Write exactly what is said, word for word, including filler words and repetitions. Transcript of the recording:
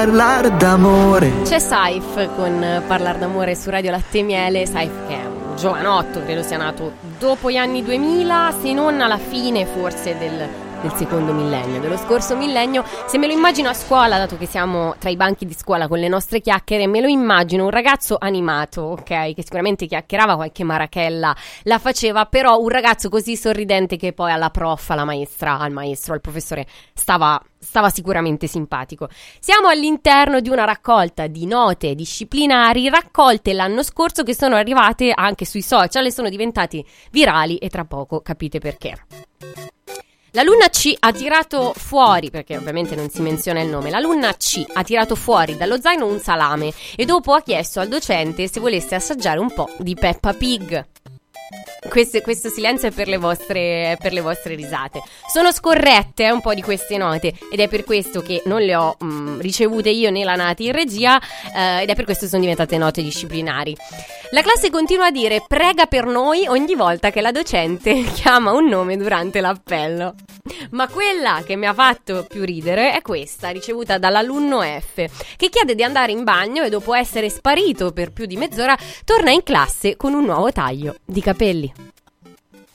Parlare d'amore. C'è Saif con Parlar d'amore su Radio Latte e Miele. Saif che è un giovanotto, credo sia nato dopo gli anni duemila, se non alla fine forse del, del secondo millennio, dello scorso millennio. Se me lo immagino a scuola, dato che siamo tra i banchi di scuola con le nostre chiacchiere, me lo immagino un ragazzo animato, ok, che sicuramente chiacchierava, qualche marachella la faceva, però un ragazzo così sorridente che poi alla prof, alla maestra, al maestro, al professore stava... stava sicuramente simpatico. Siamo all'interno di una raccolta di note disciplinari raccolte l'anno scorso, che sono arrivate anche sui social e sono diventati virali, e tra poco capite perché. L'alunna C ha tirato fuori, perché ovviamente non si menziona il nome, l'alunna C ha tirato fuori dallo zaino un salame e dopo ha chiesto al docente se volesse assaggiare un po' di Peppa Pig. Questo, questo silenzio è per le vostre per le vostre risate. Sono scorrette eh, un po' di queste note, ed è per questo che non le ho mh, ricevute io né la Nati in regia, eh, ed è per questo che sono diventate note disciplinari. La classe continua a dire prega per noi ogni volta che la docente chiama un nome durante l'appello. Ma quella che mi ha fatto più ridere è questa, ricevuta dall'alunno F, che chiede di andare in bagno e dopo essere sparito per più di mezz'ora torna in classe con un nuovo taglio di capelli.